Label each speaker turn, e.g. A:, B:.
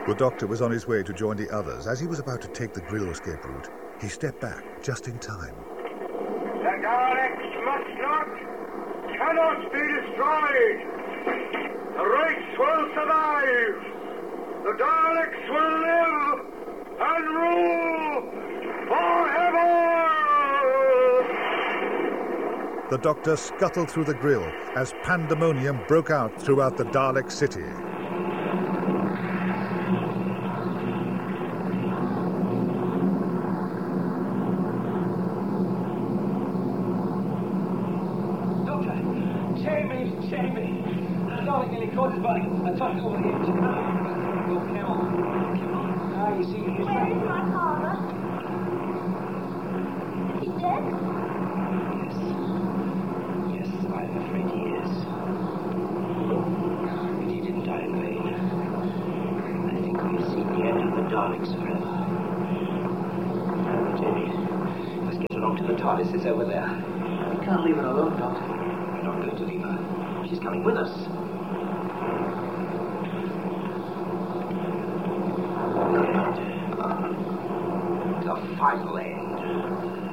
A: The Doctor was on his way to join the others. As he was about to take the Grill escape route, he stepped back just in time.
B: The Daleks must not, cannot be destroyed. The race will survive. The Daleks will live and rule forever.
A: The Doctor scuttled through the Grill as pandemonium broke out throughout the Dalek city.
C: I thought over here to go camel. Ah, you see,
D: where is my father? He's dead?
C: Yes, I'm afraid he is. But he didn't die in vain. I think we've seen the end of the Daleks forever. Jamie, let's get along to the TARDIS. It's over there. We can't leave her alone, Doctor. We're not going to leave her. She's coming with us. The final end.